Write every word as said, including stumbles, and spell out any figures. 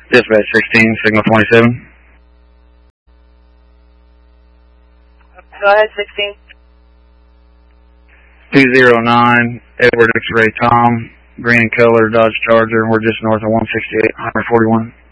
Dispatch sixteen, signal twenty-seven. Go ahead, sixteen. two zero nine, Edward X-Ray Tom, green and color Dodge Charger. We're just north of one sixty-eight, one forty-one.